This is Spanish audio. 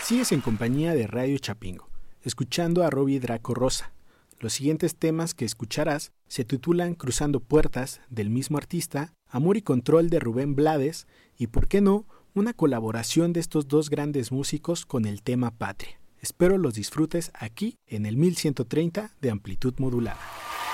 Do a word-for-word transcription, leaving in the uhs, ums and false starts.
Sigues en compañía de Radio Chapingo, escuchando a Robbie Draco Rosa. Los siguientes temas que escucharás se titulan Cruzando Puertas, del mismo artista, Amor y Control, de Rubén Blades, y por qué no, una colaboración de estos dos grandes músicos con el tema Patria. Espero los disfrutes aquí en el mil ciento treinta de amplitud modulada.